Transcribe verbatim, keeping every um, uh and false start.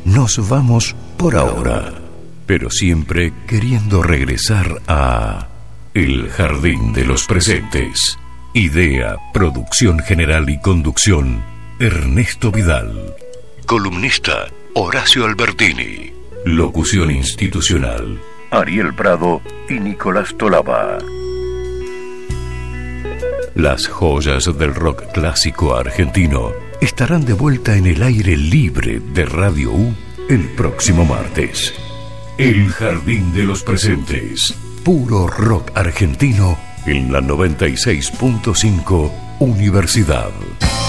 nos vamos por ahora, pero siempre queriendo regresar a El Jardín de los Presentes. Idea, producción general y conducción, Ernesto Vidal. Columnista, Horacio Albertini. Locución institucional, Ariel Prado y Nicolás Tolaba. Las joyas del rock clásico argentino estarán de vuelta en el aire libre de Radio U el próximo martes. El Jardín de los Presentes, puro rock argentino en la noventa y seis punto cinco Universidad.